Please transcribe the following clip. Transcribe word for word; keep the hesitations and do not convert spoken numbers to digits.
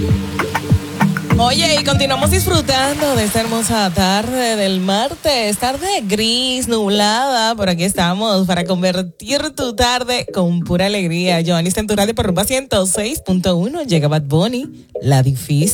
Oye, y continuamos disfrutando de esta hermosa tarde del martes, tarde gris, nublada, por aquí estamos para convertir tu tarde con pura alegría. Joanny está en tu radio por Rumba ciento seis punto uno, llega Bad Bunny, La Difícil.